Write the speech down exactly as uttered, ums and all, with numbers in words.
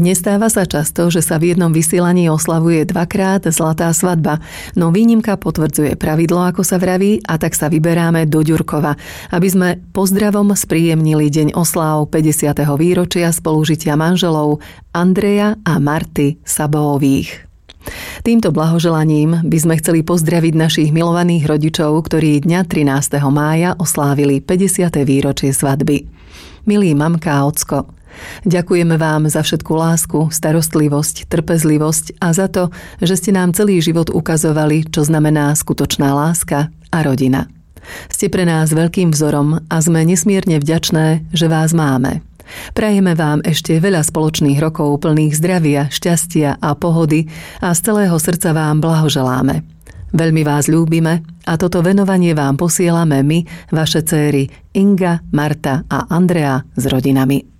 Nestáva sa často, že sa v jednom vysielaní oslavuje dvakrát zlatá svadba, no výnimka potvrdzuje pravidlo, ako sa vraví, a tak sa vyberáme do Ďurkova, aby sme pozdravom spríjemnili deň osláv päťdesiateho výročia spolužitia manželov Andreja a Marty Sabových. Týmto blahoželaním by sme chceli pozdraviť našich milovaných rodičov, ktorí dňa trinásteho mája oslávili päťdesiate výročie svadby. Milí mamka a ocko, ďakujeme vám za všetku lásku, starostlivosť, trpezlivosť a za to, že ste nám celý život ukazovali, čo znamená skutočná láska a rodina. Ste pre nás veľkým vzorom a sme nesmierne vďačné, že vás máme. Prajeme vám ešte veľa spoločných rokov plných zdravia, šťastia a pohody a z celého srdca vám blahoželáme. Veľmi vás ľúbime a toto venovanie vám posielame my, vaše dcéry Inga, Marta a Andrea s rodinami.